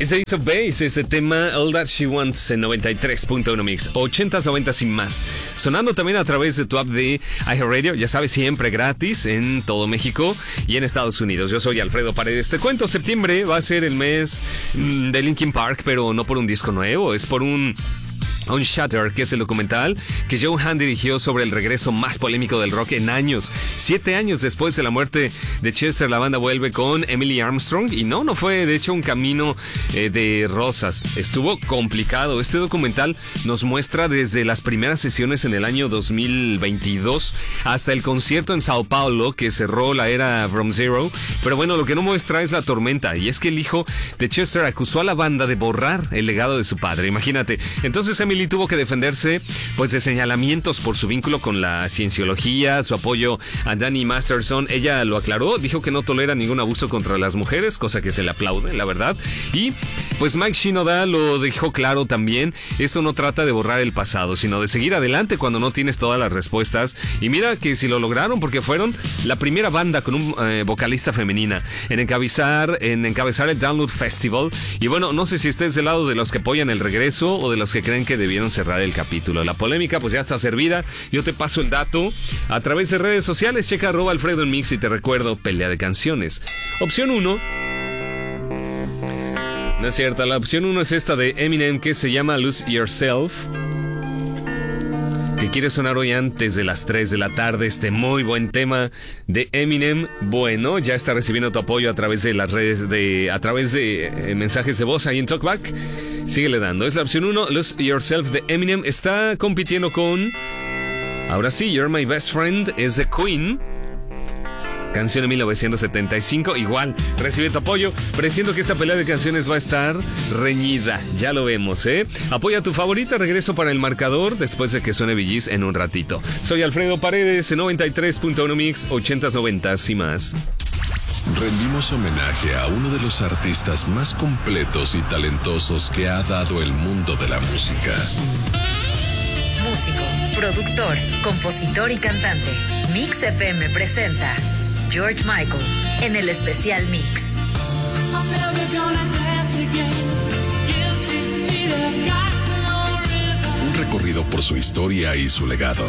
Es Ace of Base, este tema All That She Wants en 93.1 Mix, 80s, 90s y más. Sonando también a través de tu app de iHeartRadio, ya sabes, siempre gratis en todo México y en Estados Unidos. Yo soy Alfredo Paredes. Te cuento, septiembre va a ser el mes de Linkin Park, pero no por un disco nuevo, es por un Unshattered, que es el documental que Joe Hahn dirigió sobre el regreso más polémico del rock en años. 7 años después de la muerte de Chester, la banda vuelve con Emily Armstrong y no fue de hecho un camino de rosas. Estuvo complicado. Este documental nos muestra desde las primeras sesiones en el año 2022 hasta el concierto en Sao Paulo que cerró la era From Zero. Pero bueno, lo que no muestra es la tormenta, y es que el hijo de Chester acusó a la banda de borrar el legado de su padre. Imagínate. Entonces Emily tuvo que defenderse pues de señalamientos por su vínculo con la cienciología, su apoyo a Danny Masterson. Ella lo aclaró, dijo que no tolera ningún abuso contra las mujeres, cosa que se le aplaude, la verdad. Y pues Mike Shinoda lo dejó claro también. Esto no trata de borrar el pasado, sino de seguir adelante cuando no tienes todas las respuestas. Y mira que si lo lograron, porque fueron la primera banda con un vocalista femenina en encabezar el Download Festival. Y bueno, no sé si estés del lado de los que apoyan el regreso o de los que creen que debieron cerrar el capítulo. La polémica pues ya está servida. Yo te paso el dato a través de redes sociales. Checa @Alfredo en Mix y te recuerdo, pelea de canciones. Opción 1. No es cierta. La opción 1 es esta de Eminem que se llama Lose Yourself, que quiere sonar hoy antes de las 3 de la tarde. Este muy buen tema de Eminem. Bueno, ya está recibiendo tu apoyo a través de las redes, a través de mensajes de voz ahí en Talkback. Síguele dando. Es la opción 1, Lose Yourself de Eminem. Está compitiendo con, ahora sí, You're My Best Friend, es de Queen. Canción de 1975, igual, recibe tu apoyo, pero siento que esta pelea de canciones va a estar reñida, ya lo vemos, Apoya a tu favorita, regreso para el marcador después de que suene Bee Gees en un ratito. Soy Alfredo Paredes, en 93.1 Mix, 80s, 90s y más. Rendimos homenaje a uno de los artistas más completos y talentosos que ha dado el mundo de la música. Músico, productor, compositor y cantante. Mix FM presenta George Michael en el especial Mix. Un recorrido por su historia y su legado.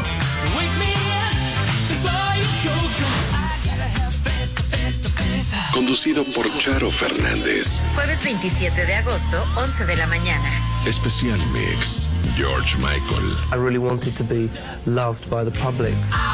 Conducido por Charo Fernández. Jueves 27 de agosto, 11 de la mañana. Especial Mix, George Michael. I really wanted to be loved by the public.